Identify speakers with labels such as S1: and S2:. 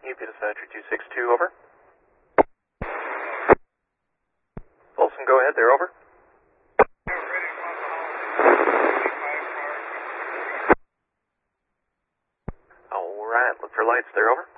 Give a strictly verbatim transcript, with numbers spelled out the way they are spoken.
S1: U P Dispatcher two six two, over. Folsom, go ahead, they're over. Alright, look for lights, they're over.